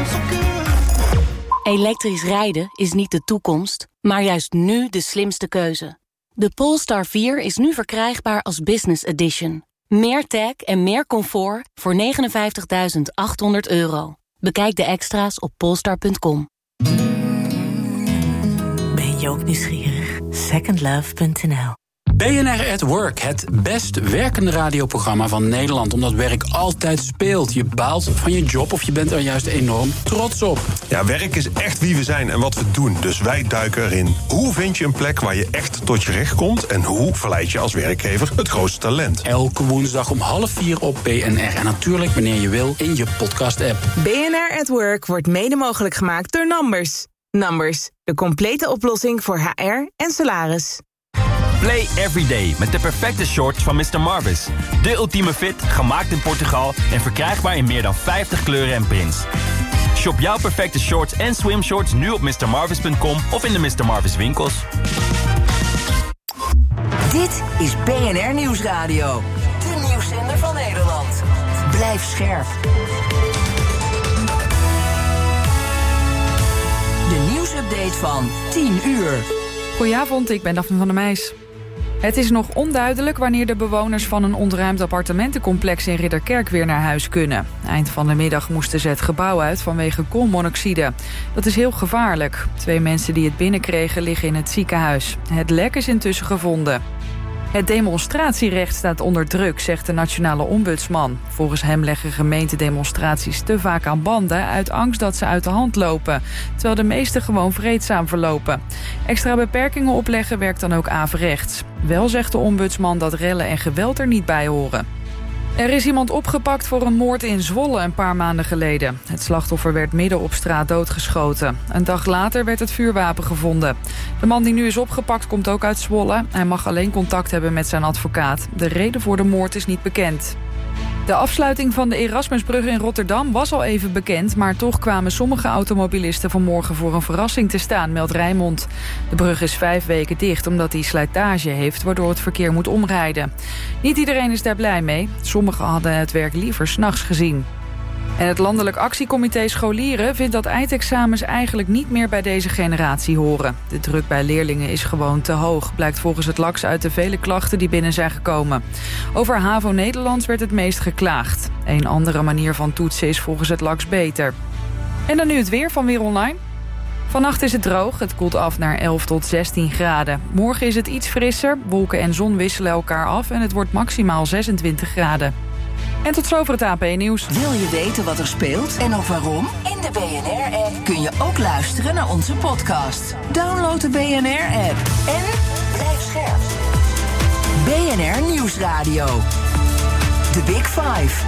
Elektrisch rijden is niet de toekomst, maar juist nu de slimste keuze. De Polestar 4 is nu verkrijgbaar als Business Edition. Meer tech en meer comfort voor €59.800. Bekijk de extra's op polestar.com. Ben je ook nieuwsgierig? Secondlove.nl. BNR at Work, het best werkende radioprogramma van Nederland. Omdat werk altijd speelt. Je baalt van je job of je bent er juist enorm trots op. Ja, werk is echt wie we zijn en wat we doen. Dus wij duiken erin. Hoe vind je een plek waar je echt tot je recht komt? En hoe verleid je als werkgever het grootste talent? Elke woensdag om 3:30 op BNR. En natuurlijk wanneer je wil in je podcast-app. BNR at Work wordt mede mogelijk gemaakt door Numbers. Numbers, de complete oplossing voor HR en salaris. Play every day met de perfecte shorts van Mr. Marvis. De ultieme fit, gemaakt in Portugal en verkrijgbaar in meer dan 50 kleuren en prints. Shop jouw perfecte shorts en swimshorts nu op mrmarvis.com of in de Mr. Marvis winkels. Dit is BNR Nieuwsradio. De nieuwszender van Nederland. Blijf scherp. De nieuwsupdate van 10 uur. Goedenavond, ik ben Daphne van der Meijs. Het is nog onduidelijk wanneer de bewoners van een ontruimd appartementencomplex in Ridderkerk weer naar huis kunnen. Eind van de middag moesten ze het gebouw uit vanwege koolmonoxide. Dat is heel gevaarlijk. 2 mensen die het binnenkregen liggen in het ziekenhuis. Het lek is intussen gevonden. Het demonstratierecht staat onder druk, zegt de nationale ombudsman. Volgens hem leggen gemeentedemonstraties te vaak aan banden uit angst dat ze uit de hand lopen, terwijl de meeste gewoon vreedzaam verlopen. Extra beperkingen opleggen werkt dan ook averechts. Wel zegt de ombudsman dat rellen en geweld er niet bij horen. Er is iemand opgepakt voor een moord in Zwolle een paar maanden geleden. Het slachtoffer werd midden op straat doodgeschoten. Een dag later werd het vuurwapen gevonden. De man die nu is opgepakt komt ook uit Zwolle. Hij mag alleen contact hebben met zijn advocaat. De reden voor de moord is niet bekend. De afsluiting van de Erasmusbrug in Rotterdam was al even bekend, maar toch kwamen sommige automobilisten vanmorgen voor een verrassing te staan, meldt Rijnmond. De brug is 5 weken dicht omdat hij slijtage heeft, waardoor het verkeer moet omrijden. Niet iedereen is daar blij mee. Sommigen hadden het werk liever 's nachts gezien. En het Landelijk Actiecomité Scholieren vindt dat eindexamens eigenlijk niet meer bij deze generatie horen. De druk bij leerlingen is gewoon te hoog, blijkt volgens het LAX uit de vele klachten die binnen zijn gekomen. Over HAVO Nederlands werd het meest geklaagd. Een andere manier van toetsen is volgens het LAX beter. En dan nu het weer van Weer Online. Vannacht is het droog, het koelt af naar 11 tot 16 graden. Morgen is het iets frisser, wolken en zon wisselen elkaar af en het wordt maximaal 26 graden. En tot zover het AP-nieuws. Wil je weten wat er speelt en ook waarom? In de BNR-app kun je ook luisteren naar onze podcast. Download de BNR-app en blijf scherp. BNR Nieuwsradio. The Big Five.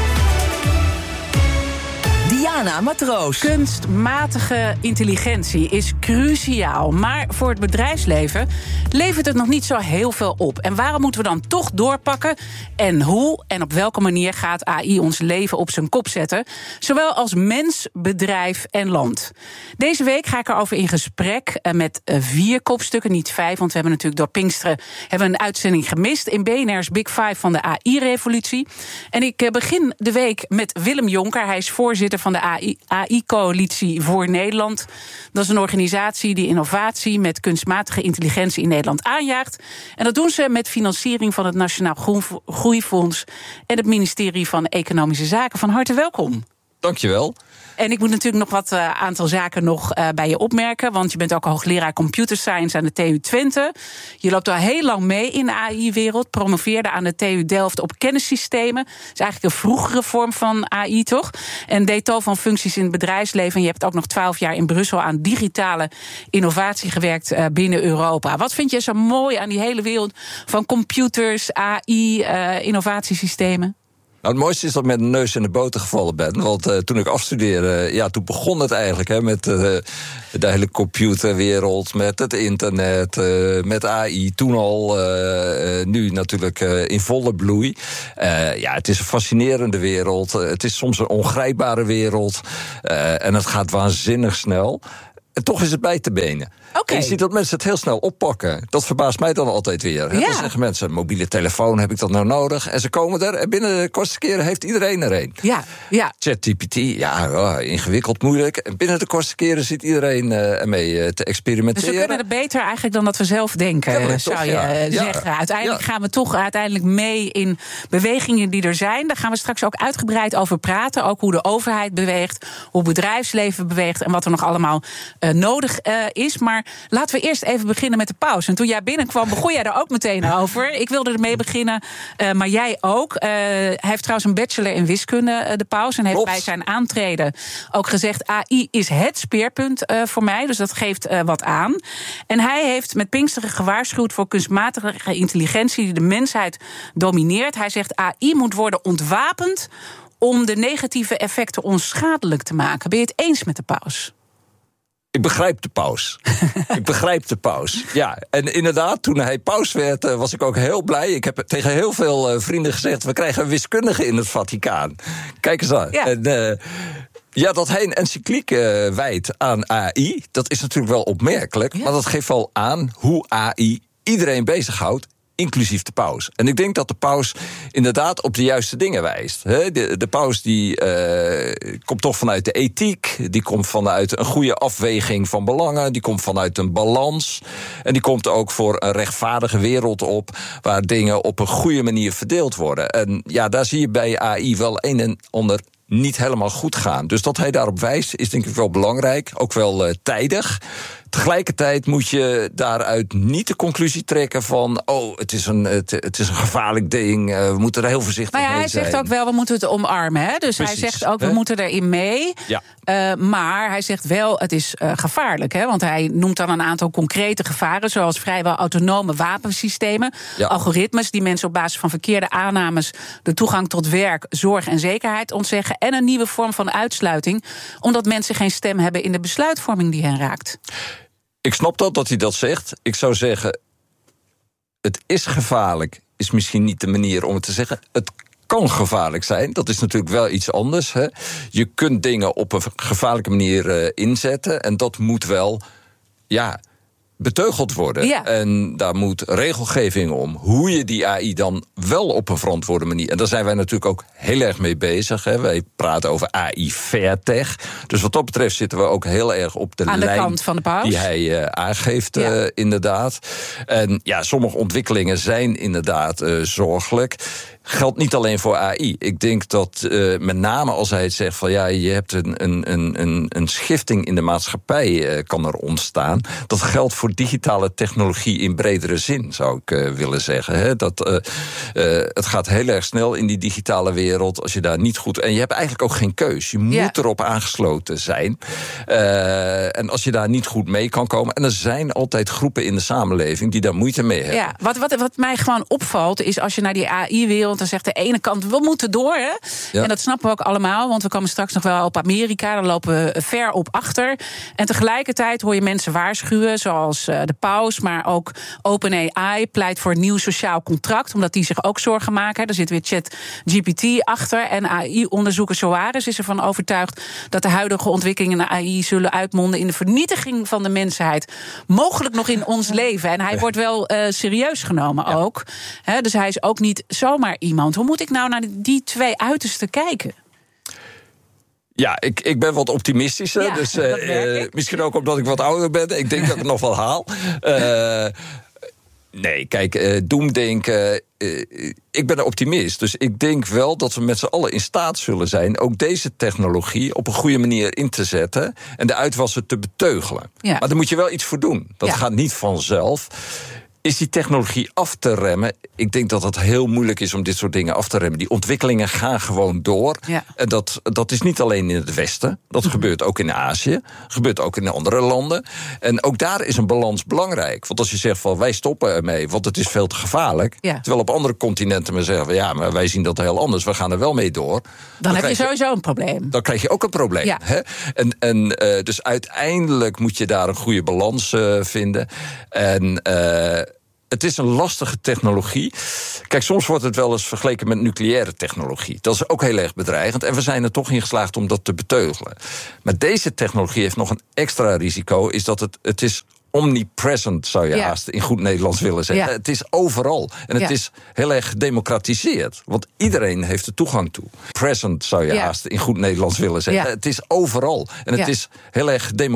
Diana Matroos. Kunstmatige intelligentie is cruciaal. Maar voor het bedrijfsleven levert het nog niet zo heel veel op. En waarom moeten we dan toch doorpakken? En hoe en op welke manier gaat AI ons leven op zijn kop zetten? Zowel als mens, bedrijf en land. Deze week ga ik erover in gesprek met 4 kopstukken, niet 5. Want we hebben natuurlijk door Pinksteren een uitzending gemist in BNR's Big Five van de AI-revolutie. En ik begin de week met Willem Jonker. Hij is voorzitter van de AI-coalitie voor Nederland. Dat is een organisatie die innovatie met kunstmatige intelligentie in Nederland aanjaagt. En dat doen ze met financiering van het Nationaal Groeifonds en het ministerie van Economische Zaken. Van harte welkom. Dankjewel. En ik moet natuurlijk nog wat aantal zaken bij je opmerken. Want je bent ook hoogleraar Computer Science aan de TU Twente. Je loopt al heel lang mee in de AI-wereld. Promoveerde aan de TU Delft op kennissystemen. Dat is eigenlijk een vroegere vorm van AI, toch? En deed tal van functies in het bedrijfsleven. En je hebt ook nog 12 jaar in Brussel aan digitale innovatie gewerkt binnen Europa. Wat vind je zo mooi aan die hele wereld van computers, AI, innovatiesystemen? Nou, het mooiste is dat ik met de neus in de boter gevallen ben. Want toen ik afstudeerde, toen begon het eigenlijk met de hele computerwereld, met het internet, met AI. Toen al, nu natuurlijk in volle bloei. Het is een fascinerende wereld. Het is soms een ongrijpbare wereld. En het gaat waanzinnig snel. En toch is het bij te benen. Okay. En je ziet dat mensen het heel snel oppakken. Dat verbaast mij dan altijd weer. Ja. Dan zeggen mensen, een mobiele telefoon, heb ik dat nou nodig? En ze komen er en binnen de kortste keren heeft iedereen er een. Ja. ChatGPT, ingewikkeld, moeilijk. En binnen de kortste keren zit iedereen ermee te experimenteren. Dus we kunnen het beter eigenlijk dan dat we zelf denken, zou je zeggen. Uiteindelijk gaan we toch mee in bewegingen die er zijn. Daar gaan we straks ook uitgebreid over praten. Ook hoe de overheid beweegt, hoe het bedrijfsleven beweegt en wat er nog allemaal nodig is. Maar laten we eerst even beginnen met de paus. En toen jij binnenkwam, begon jij er ook meteen over. Ik wilde ermee beginnen, maar jij ook. Hij heeft trouwens een bachelor in wiskunde, de paus. En heeft bij zijn aantreden ook gezegd, AI is het speerpunt voor mij. Dus dat geeft wat aan. En hij heeft met Pinksteren gewaarschuwd voor kunstmatige intelligentie die de mensheid domineert. Hij zegt, AI moet worden ontwapend om de negatieve effecten onschadelijk te maken. Ben je het eens met de paus? Ik begrijp de paus. Ja, en inderdaad, toen hij paus werd, was ik ook heel blij. Ik heb tegen heel veel vrienden gezegd, we krijgen een wiskundige in het Vaticaan. Kijk eens aan. Ja. En, dat hij een encycliek wijdt aan AI, dat is natuurlijk wel opmerkelijk. Ja. Maar dat geeft wel aan hoe AI iedereen bezighoudt, inclusief de paus. En ik denk dat de paus inderdaad op de juiste dingen wijst. De paus die komt toch vanuit de ethiek. Die komt vanuit een goede afweging van belangen. Die komt vanuit een balans. En die komt ook voor een rechtvaardige wereld op, waar dingen op een goede manier verdeeld worden. En ja, daar zie je bij AI wel een en ander niet helemaal goed gaan. Dus dat hij daarop wijst is denk ik wel belangrijk. Ook wel tijdig. Tegelijkertijd moet je daaruit niet de conclusie trekken van, het is een gevaarlijk ding, we moeten er heel voorzichtig mee zijn. Hij zegt ook wel, we moeten het omarmen. Hè? Dus precies, hij zegt ook, we moeten erin mee. Ja. Maar hij zegt wel, het is gevaarlijk. Hè? Want hij noemt dan een aantal concrete gevaren, zoals vrijwel autonome wapensystemen, algoritmes die mensen op basis van verkeerde aannames de toegang tot werk, zorg en zekerheid ontzeggen, en een nieuwe vorm van uitsluiting, omdat mensen geen stem hebben in de besluitvorming die hen raakt. Ik snap dat hij dat zegt. Ik zou zeggen, het is gevaarlijk, is misschien niet de manier om het te zeggen. Het kan gevaarlijk zijn, dat is natuurlijk wel iets anders. Hè. Je kunt dingen op een gevaarlijke manier inzetten, en dat moet wel, beteugeld worden. Ja. En daar moet regelgeving om. Hoe je die AI dan wel op een verantwoorde manier. En daar zijn wij natuurlijk ook heel erg mee bezig. Hè. Wij praten over AI Fairtech. Dus wat dat betreft zitten we ook heel erg op de lijn kant van de paus die hij aangeeft, inderdaad. En sommige ontwikkelingen zijn inderdaad zorgelijk. Geldt niet alleen voor AI. Ik denk dat met name als hij het zegt van je hebt een schifting in de maatschappij kan er ontstaan. Dat geldt voor digitale technologie in bredere zin, zou ik willen zeggen. Hè. Het gaat heel erg snel in die digitale wereld. Als je daar niet goed. En je hebt eigenlijk ook geen keus. Je moet erop aangesloten zijn. En als je daar niet goed mee kan komen. En er zijn altijd groepen in de samenleving die daar moeite mee hebben. Ja, wat mij gewoon opvalt is als je naar die AI-wereld, dan zegt de ene kant, we moeten door. Hè? Ja. En dat snappen we ook allemaal, want we komen straks nog wel op Amerika. Daar lopen we ver op achter. En tegelijkertijd hoor je mensen waarschuwen, zoals de paus, maar ook OpenAI pleit voor een nieuw sociaal contract, omdat die zich ook zorgen maken. Er zit weer ChatGPT achter. En AI-onderzoeker Soares is ervan overtuigd dat de huidige ontwikkelingen in AI zullen uitmonden in de vernietiging van de mensheid. Mogelijk nog in ons leven. En hij wordt wel serieus genomen ook. Dus hij is ook niet zomaar iemand. Hoe moet ik nou naar die twee uitersten kijken? Ja, ik ben wat optimistischer. Ja, dus misschien ook omdat ik wat ouder ben. Ik denk dat ik het nog wel haal. Nee, kijk, doemdenken. Ik ben een optimist. Dus ik denk wel dat we met z'n allen in staat zullen zijn ook deze technologie op een goede manier in te zetten en de uitwassen te beteugelen. Ja. Maar daar moet je wel iets voor doen. Dat gaat niet vanzelf. Is die technologie af te remmen? Ik denk dat het heel moeilijk is om dit soort dingen af te remmen. Die ontwikkelingen gaan gewoon door. Ja. En dat is niet alleen in het Westen. Dat gebeurt ook in Azië. Gebeurt ook in andere landen. En ook daar is een balans belangrijk. Want als je zegt van wij stoppen ermee, want het is veel te gevaarlijk. Ja. Terwijl op andere continenten men zeggen van maar wij zien dat heel anders. We gaan er wel mee door. Dan heb je sowieso een probleem. Dan krijg je ook een probleem. Ja. Hè? En dus uiteindelijk moet je daar een goede balans vinden. En het is een lastige technologie. Kijk, soms wordt het wel eens vergeleken met nucleaire technologie. Dat is ook heel erg bedreigend. En we zijn er toch in geslaagd om dat te beteugelen. Maar deze technologie heeft nog een extra risico. Is dat het is omnipresent, zou je haast in goed Nederlands willen zeggen. Ja. Het is overal. En het is heel erg gedemocratiseerd. Want iedereen heeft er toegang toe. Present, zou je haast in goed Nederlands willen zeggen. Het is overal. En het is heel erg